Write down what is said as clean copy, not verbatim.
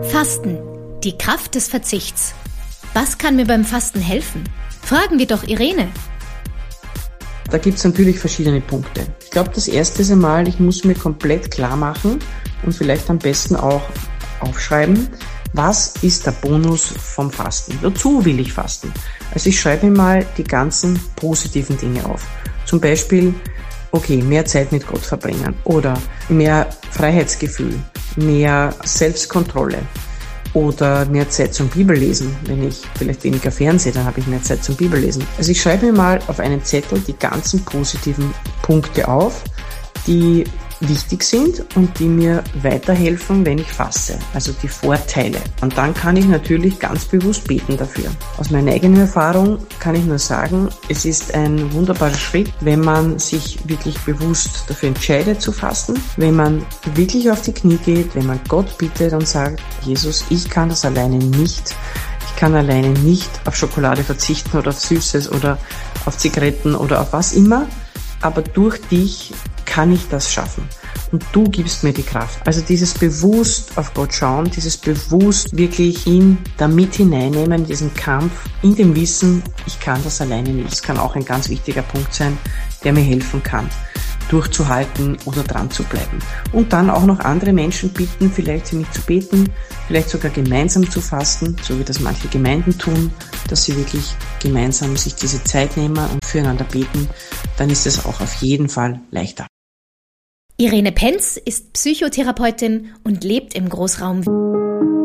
Fasten, die Kraft des Verzichts. Was kann mir beim Fasten helfen? Fragen wir doch Irene. Da gibt es natürlich verschiedene Punkte. Ich glaube, das erste ist einmal, ich muss mir komplett klar machen und vielleicht am besten auch aufschreiben, was ist der Bonus vom Fasten? Wozu will ich fasten? Also ich schreibe mir mal die ganzen positiven Dinge auf. Zum Beispiel, okay, mehr Zeit mit Gott verbringen oder mehr Freiheitsgefühl, mehr Selbstkontrolle oder mehr Zeit zum Bibellesen. Wenn ich vielleicht weniger fernsehe, dann habe ich mehr Zeit zum Bibellesen. Also ich schreibe mir mal auf einen Zettel die ganzen positiven Punkte auf, die wichtig sind und die mir weiterhelfen, wenn ich faste, also die Vorteile. Und dann kann ich natürlich ganz bewusst beten dafür. Aus meiner eigenen Erfahrung kann ich nur sagen, es ist ein wunderbarer Schritt, wenn man sich wirklich bewusst dafür entscheidet zu fasten, wenn man wirklich auf die Knie geht, wenn man Gott bittet und sagt, Jesus, ich kann das alleine nicht. Ich kann alleine nicht auf Schokolade verzichten oder auf Süßes oder auf Zigaretten oder auf was immer, aber durch dich kann ich das schaffen. Und du gibst mir die Kraft. Also dieses bewusst auf Gott schauen, dieses bewusst wirklich ihn damit hineinnehmen, diesen Kampf, in dem Wissen, ich kann das alleine nicht. Das kann auch ein ganz wichtiger Punkt sein, der mir helfen kann, durchzuhalten oder dran zu bleiben. Und dann auch noch andere Menschen bitten, vielleicht für mich zu beten, vielleicht sogar gemeinsam zu fasten, so wie das manche Gemeinden tun, dass sie wirklich gemeinsam sich diese Zeit nehmen und füreinander beten, dann ist es auch auf jeden Fall leichter. Irene Penz ist Psychotherapeutin und lebt im Großraum